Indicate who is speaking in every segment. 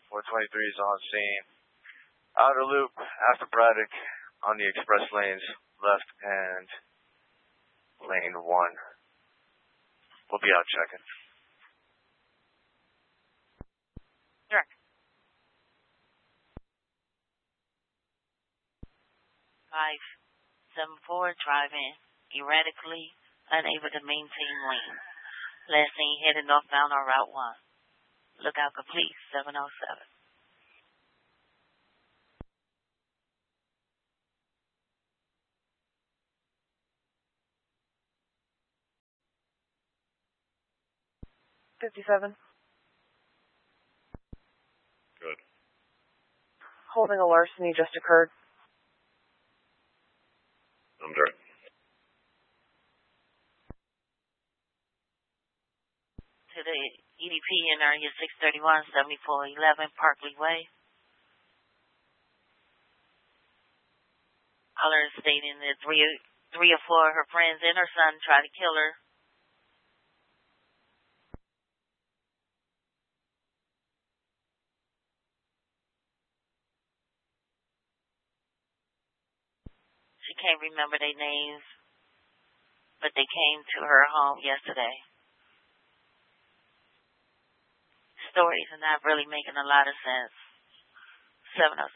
Speaker 1: 423 is on scene. Outer loop after Braddock on the express lanes, left and lane 1. We'll be out checking.
Speaker 2: Direct. 574 driving erratically, unable to maintain lane. Last seen headed northbound on Route 1. Lookout complete, 707.
Speaker 3: $57.
Speaker 1: Good.
Speaker 3: Holding a larceny just occurred.
Speaker 1: I'm direct.
Speaker 2: To the EDP in area 631, 7411 Parkley Way. Caller is stating that three or four of her friends and her son tried to kill her. She can't remember their names, but they came to her home yesterday. Stories are not really making a lot of sense. 707.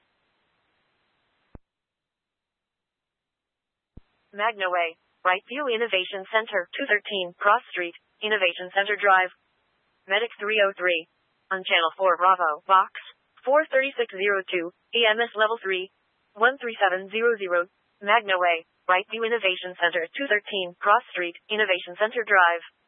Speaker 3: Magna Way, Right View Innovation Center, 213 Cross Street, Innovation Center Drive. Medic 303. On Channel 4 Bravo, Box 43602, EMS Level 3, 13700. Magna Way, Right View Innovation Center, 213 Cross Street, Innovation Center Drive.